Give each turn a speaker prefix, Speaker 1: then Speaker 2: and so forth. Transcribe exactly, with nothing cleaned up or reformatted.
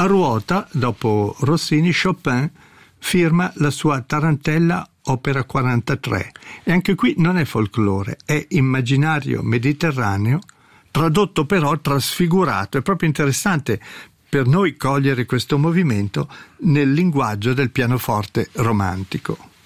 Speaker 1: ruota, dopo Rossini, Chopin firma la sua Tarantella opera quarantatré, e anche qui non è folklore, è immaginario mediterraneo, tradotto però trasfigurato. È proprio interessante per noi cogliere questo movimento nel linguaggio del pianoforte romantico.